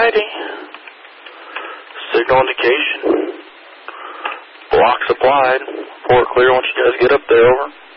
Alrighty. Signal indication. Block supplied. Report clear once you guys get up there, over.